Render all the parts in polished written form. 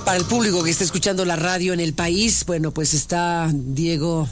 Para el público que está escuchando la radio en el país, bueno, pues está Diego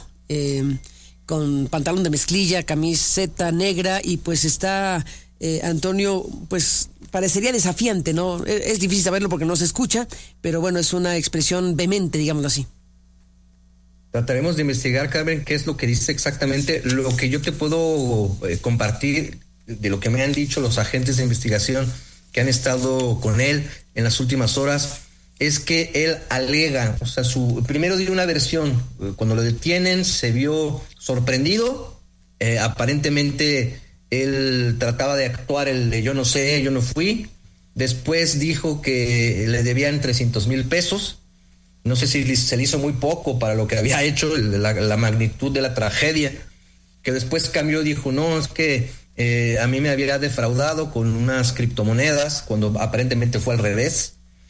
con pantalón de mezclilla, camiseta negra, y pues está Antonio, pues parecería desafiante, ¿no? Es difícil saberlo porque no se escucha, pero bueno, es una expresión vehemente, digámoslo así. Trataremos de investigar, Carmen, qué es lo que dice exactamente. Lo que yo te puedo compartir de lo que me han dicho los agentes de investigación que han estado con él en las últimas horas es que él alega, o sea, primero dio una versión. Cuando lo detienen se vio sorprendido. Aparentemente él trataba de actuar el de yo no sé, yo no fui. Después dijo que le debían 300,000 pesos. No sé si se le hizo muy poco para lo que había hecho, la magnitud de la tragedia, que después cambió y dijo, no, es que a mí me había defraudado con unas criptomonedas, cuando aparentemente fue al revés,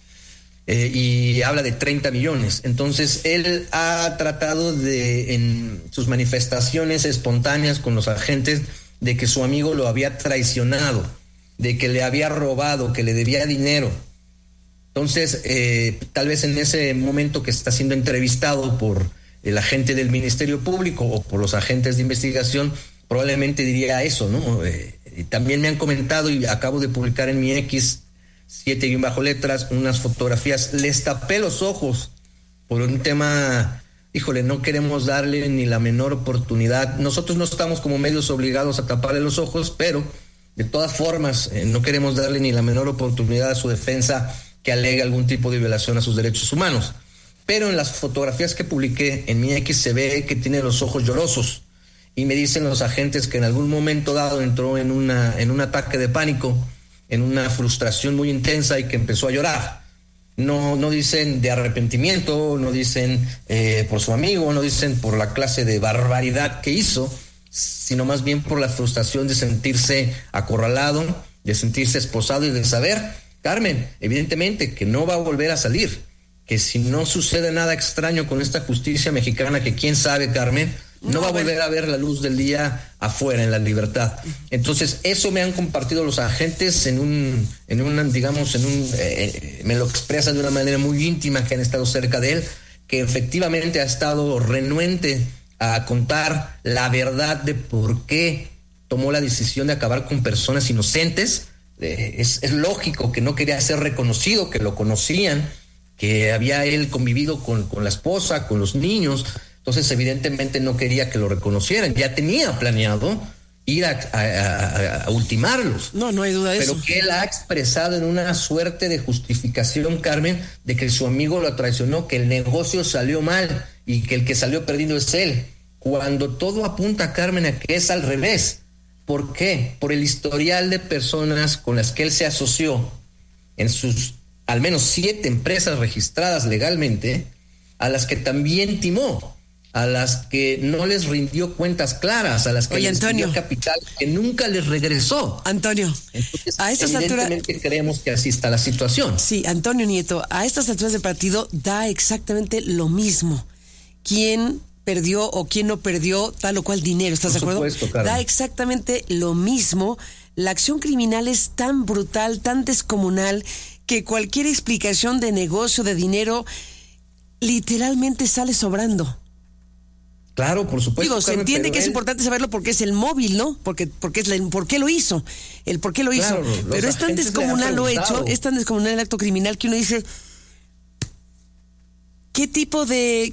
y habla de 30 millones. Entonces, él ha tratado en sus manifestaciones espontáneas con los agentes, de que su amigo lo había traicionado, de que le había robado, que le debía dinero. Entonces, tal vez en ese momento que está siendo entrevistado por el agente del Ministerio Público o por los agentes de investigación, probablemente diría eso, ¿no? También me han comentado, y acabo de publicar en mi X, 7_letras, unas fotografías. Les tapé los ojos por un tema, híjole, no queremos darle ni la menor oportunidad. Nosotros no estamos como medios obligados a taparle los ojos, pero de todas formas no queremos darle ni la menor oportunidad a su defensa que alegue algún tipo de violación a sus derechos humanos. Pero en las fotografías que publiqué en mi X se ve que tiene los ojos llorosos, y me dicen los agentes que en algún momento dado entró en un ataque de pánico, en una frustración muy intensa, y que empezó a llorar. No dicen de arrepentimiento, no dicen por su amigo, no dicen por la clase de barbaridad que hizo, sino más bien por la frustración de sentirse acorralado, de sentirse esposado y de saber, Carmen, evidentemente que no va a volver a salir, que si no sucede nada extraño con esta justicia mexicana, que quién sabe, Carmen, no va a volver a ver la luz del día afuera en la libertad. Entonces, eso me han compartido los agentes me lo expresan de una manera muy íntima, que han estado cerca de él, que efectivamente ha estado renuente a contar la verdad de por qué tomó la decisión de acabar con personas inocentes. Es lógico que no quería ser reconocido, que lo conocían, que había él convivido con la esposa, con los niños. Entonces, evidentemente no quería que lo reconocieran. Ya tenía planeado ir a ultimarlos. No hay duda de eso. Pero que él ha expresado en una suerte de justificación, Carmen, de que su amigo lo traicionó, que el negocio salió mal y que el que salió perdiendo es él. Cuando todo apunta, Carmen, a que es al revés. ¿Por qué? Por el historial de personas con las que él se asoció en sus al menos 7 empresas registradas legalmente, a las que también timó, a las que no les rindió cuentas claras, a las que les dio capital que nunca les regresó. Antonio, entonces, a estas alturas creemos que así está la situación. Sí, Antonio Nieto, a estas alturas del partido da exactamente lo mismo. ¿Quién perdió o quién no perdió tal o cual dinero? ¿Estás de acuerdo? Da exactamente lo mismo. La acción criminal es tan brutal, tan descomunal, que cualquier explicación de negocio, de dinero, literalmente sale sobrando. Claro, por supuesto. Digo, se entiende que es importante saberlo porque es el móvil, ¿no? Porque es ¿por qué lo hizo? El por qué lo hizo. Pero es tan descomunal lo hecho, es tan descomunal el acto criminal, que uno dice, ¿qué tipo de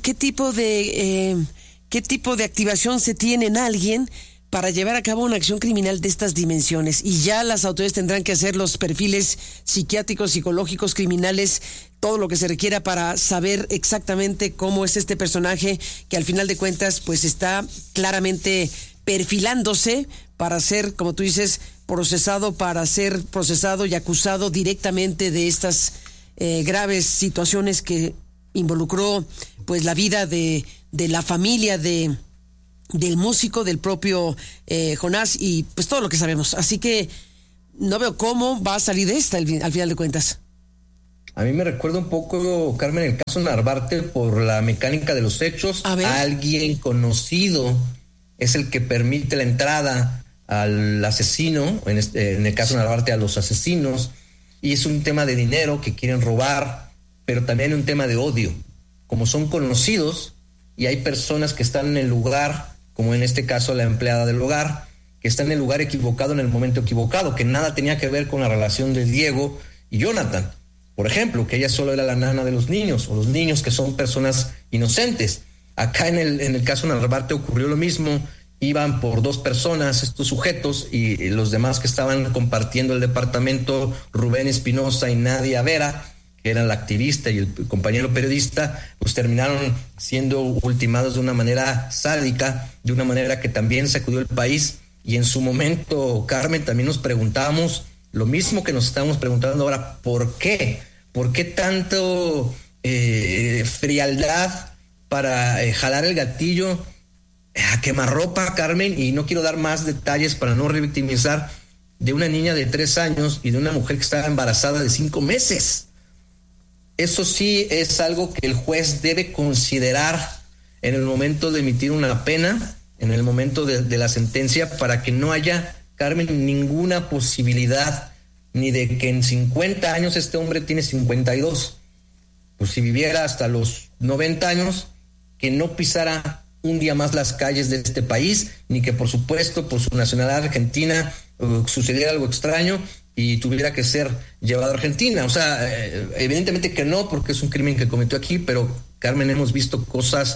activación se tiene en alguien para llevar a cabo una acción criminal de estas dimensiones? Y ya las autoridades tendrán que hacer los perfiles psiquiátricos, psicológicos, criminales, todo lo que se requiera para saber exactamente cómo es este personaje, que al final de cuentas pues está claramente perfilándose para ser, como tú dices, para ser procesado y acusado directamente de estas graves situaciones que involucró pues la vida de la familia del músico, del propio Jonás, y pues todo lo que sabemos. Así que no veo cómo va a salir de esta al final de cuentas. A mí me recuerda un poco, Carmen, el caso Narvarte, por la mecánica de los hechos. Alguien conocido es el que permite la entrada al asesino, en el caso Narvarte a los asesinos, y es un tema de dinero que quieren robar. pero también un tema de odio. Como son conocidos y hay personas que están en el lugar, como en este caso la empleada del hogar, que está en el lugar equivocado en el momento equivocado, que nada tenía que ver con la relación de Diego y Jonathan. Por ejemplo, que ella solo era la nana de los niños, o los niños que son personas inocentes. Acá en el caso Narvarte ocurrió lo mismo. Iban por 2 personas estos sujetos, y los demás que estaban compartiendo el departamento, Rubén Espinosa y Nadia Vera, que eran la activista y el compañero periodista, pues terminaron siendo ultimados de una manera sádica, de una manera que también sacudió el país. Y en su momento, Carmen, también nos preguntábamos lo mismo que nos estamos preguntando ahora: ¿por qué? ¿Por qué tanto frialdad para jalar el gatillo a quemarropa, Carmen? Y no quiero dar más detalles para no revictimizar, de una niña de 3 años y de una mujer que estaba embarazada de 5 meses. Eso sí es algo que el juez debe considerar en el momento de emitir una pena, en el momento de la sentencia, para que no haya, Carmen, ninguna posibilidad ni de que en 50 años, este hombre tiene 52, pues si viviera hasta los 90 años, que no pisara un día más las calles de este país, ni que por supuesto por su nacionalidad argentina sucediera algo extraño y tuviera que ser llevado a Argentina. O sea, evidentemente que no, porque es un crimen que cometió aquí, pero, Carmen, hemos visto cosas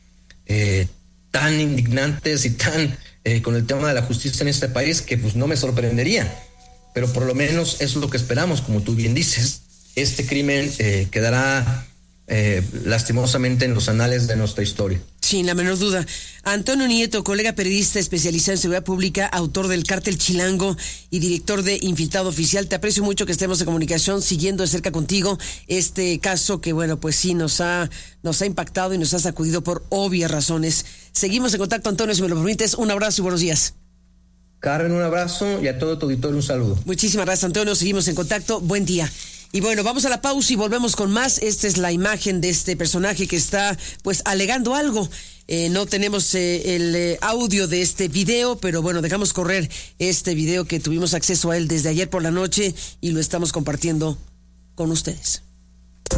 tan indignantes y tan con el tema de la justicia en este país que pues no me sorprendería, pero por lo menos eso es lo que esperamos. Como tú bien dices, este crimen quedará lastimosamente en los anales de nuestra historia. Sin la menor duda. Antonio Nieto, colega periodista especializado en seguridad pública, autor del Cártel Chilango y director de Infiltrado Oficial, te aprecio mucho que estemos en comunicación, siguiendo de cerca contigo este caso que, bueno, pues sí, nos ha impactado y nos ha sacudido por obvias razones. Seguimos en contacto, Antonio, si me lo permites. Un abrazo y buenos días. Carmen, un abrazo, y a todo tu auditorio un saludo. Muchísimas gracias, Antonio. Seguimos en contacto. Buen día. Y bueno, vamos a la pausa y volvemos con más. Esta es la imagen de este personaje que está, pues, alegando algo. No tenemos el audio de este video, pero bueno, dejamos correr este video que tuvimos acceso a él desde ayer por la noche y lo estamos compartiendo con ustedes.